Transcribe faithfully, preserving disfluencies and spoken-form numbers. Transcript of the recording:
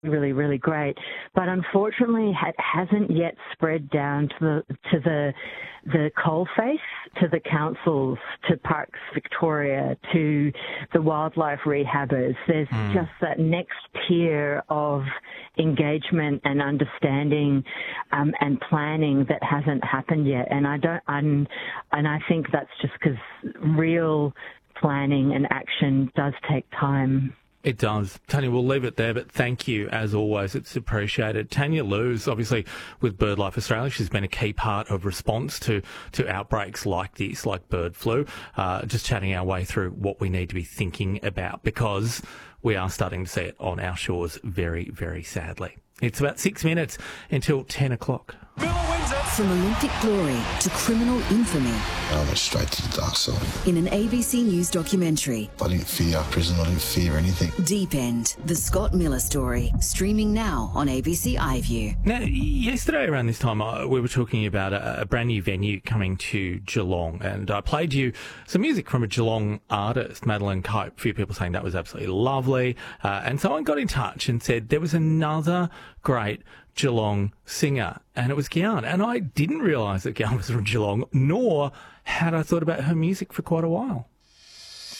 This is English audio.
really, really great. But unfortunately, it hasn't yet spread down to the to the the coalface, to the councils, to Parks Victoria, to the wildlife rehabbers. There's mm. just that next tier of engagement and understanding um, and planning that hasn't happened yet. And I don't, I'm, and I think that's just because real planning and action does take time. It does. Tanya, we'll leave it there, but thank you, as always. It's appreciated. Tanya Lewis, obviously, with BirdLife Australia, she's been a key part of response to, to outbreaks like this, like bird flu, uh, just chatting our way through what we need to be thinking about, because we are starting to see it on our shores very, very sadly. It's about six minutes until ten o'clock. From Olympic glory to criminal infamy. I went straight to the dark side. In an A B C News documentary. I didn't fear prison, I didn't fear anything. Deep End, the Scott Miller story, streaming now on A B C iView. Now, yesterday around this time, uh, we were talking about a, a brand new venue coming to Geelong, and I played you some music from a Geelong artist, Madeline Cope. A few people saying that was absolutely lovely, uh, and someone got in touch and said there was another great Geelong singer, and it was Gyan. And I didn't realise that Gyan was from Geelong, nor had I thought about her music for quite a while.